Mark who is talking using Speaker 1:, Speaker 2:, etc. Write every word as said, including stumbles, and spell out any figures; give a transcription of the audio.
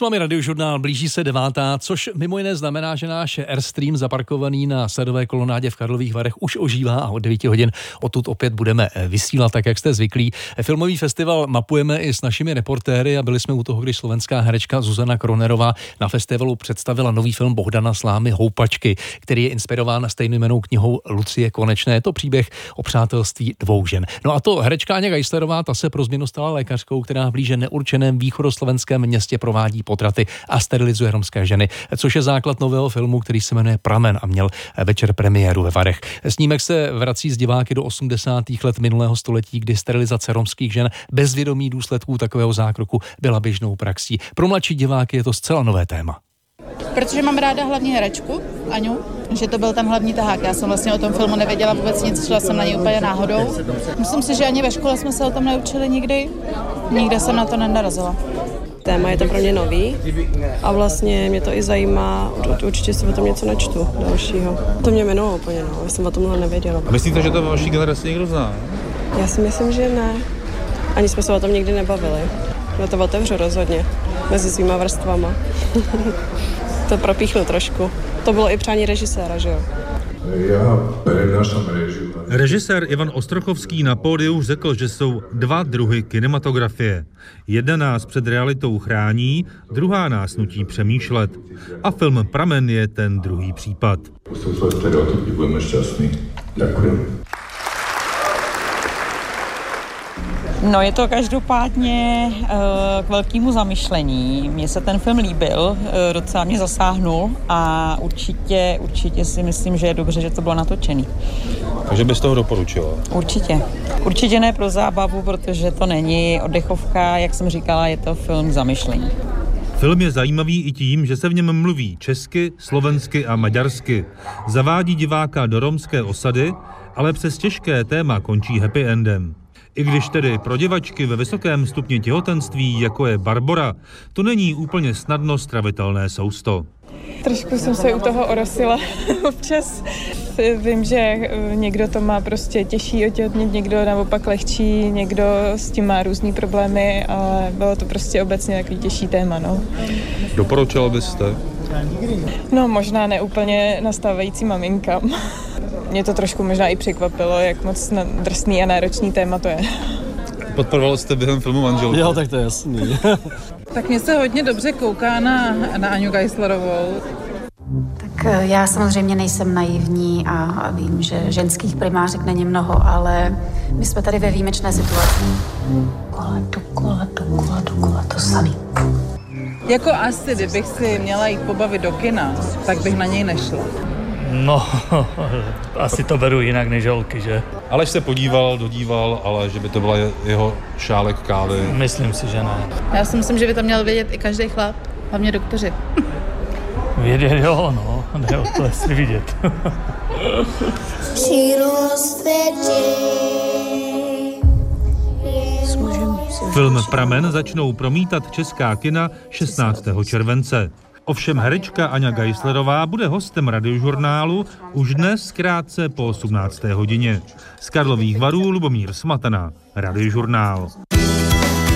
Speaker 1: vámi Radiožurnál, blíží se devátá, což mimo jiné znamená, že náš Airstream zaparkovaný na Sadové kolonádě v Karlových Varech už ožívá a od devíti hodin odtud opět budeme vysílat, tak jak jste zvyklí. Filmový festival mapujeme i s našimi reportéry a byli jsme u toho, když slovenská herečka Zuzana Kronerová na festivalu představila nový film Bohdana Slámy Houpačky, který je inspirován stejnojmennou knihou Lucie Konečné. Je to příběh o přátelství dvou žen. No a to herečka Aňa Geislerová, ta se pro změnu stala lékařkou, která v blíže neurčeném východoslovenském městě provádí potraty a sterilizuje romské ženy, což je základ nového filmu, který se jmenuje Pramen a měl večer premiéru ve Varech. Snímek se vrací z diváky do osmdesátých let minulého století, kdy sterilizace romských žen bez vědomí důsledků takového zákroku byla běžnou praxí. Pro mladší diváky je to zcela nové téma.
Speaker 2: Protože mám ráda hlavní herečku, Aňu, že to byl ten hlavní tahák. Já jsem vlastně o tom filmu nevěděla vůbec nic, šla jsem na něj úplně náhodou. Myslím si, že ani ve škole jsme se o tom neučili nikdy. Nikde jsem na to nenarazila.
Speaker 3: Téma je to pro mě nový a vlastně mě to i zajímá, určitě si o tom něco načtu dalšího. To mě minulo úplně, no, já jsem o tomhle nevěděla.
Speaker 4: A myslíte, že to vaší generaci někdo zná?
Speaker 3: Já si myslím, že ne. Ani jsme se o tom nikdy nebavili. Já to otevřu rozhodně, mezi svýma vrstvama. To propíchnu trošku. To bylo i přání režiséra, že jo?
Speaker 5: Já přednáším režiu.
Speaker 4: Režisér Ivan Ostrochovský na pódiu řekl, že jsou dva druhy kinematografie. Jedna nás před realitou chrání, druhá nás nutí přemýšlet. A film Pramen je ten druhý případ.
Speaker 5: Pustil svoje stereotypy, budeme šťastní. Děkujem.
Speaker 6: No, je to každopádně uh, k velkému zamyšlení. Mně se ten film líbil, uh, docela mě zasáhnul a určitě, určitě si myslím, že je dobře, že to bylo natočený.
Speaker 4: Takže bys toho doporučila?
Speaker 6: Určitě. Určitě ne pro zábavu, protože to není oddechovka, jak jsem říkala, je to film k zamyšlení.
Speaker 4: Film je zajímavý i tím, že se v něm mluví česky, slovensky a maďarsky. Zavádí diváka do romské osady, ale přes těžké téma končí happy endem. I když tedy pro děvačky ve vysokém stupni těhotenství, jako je Barbora, to není úplně snadno stravitelné sousto.
Speaker 7: Trošku jsem se u toho orosila občas. Vím, že někdo to má prostě těžší otěhotnět, někdo naopak lehčí, někdo s tím má různý problémy, ale bylo to prostě obecně takový těžší téma. No.
Speaker 4: Doporučila byste?
Speaker 7: No možná ne úplně nastávající maminkám. Mě to trošku možná i překvapilo, jak moc drsný a náročný téma to je.
Speaker 4: Podporoval jste během filmu manželku?
Speaker 8: Jo, tak to je jasný.
Speaker 2: Tak mě se hodně dobře kouká na, na Aňu Geislerovou.
Speaker 9: Tak já samozřejmě nejsem naivní a vím, že ženských primářek není mnoho, ale my jsme tady ve výjimečné situaci. Kola, dokola, dokola, dokola, to samý.
Speaker 2: Jako asi, kdybych si měla jít pobavit do kina, tak bych na něj nešla.
Speaker 8: No, asi to beru jinak než holky, že?
Speaker 4: Aleš se podíval, dodíval, ale že by to byla jeho šálek kávy.
Speaker 8: Myslím si, že ne.
Speaker 2: Já si myslím, že by to měl vědět i každý chlap, hlavně doktoři.
Speaker 8: Vědět jo, no, ne o to jestli vidět.
Speaker 4: Film Pramen začnou promítat česká kina šestnáctého července. Ovšem herečka Aňa Geislerová bude hostem Radiožurnálu už dnes krátce po osmnácté hodině. Z Karlových Varů Lubomír Smatana, Radiožurnál.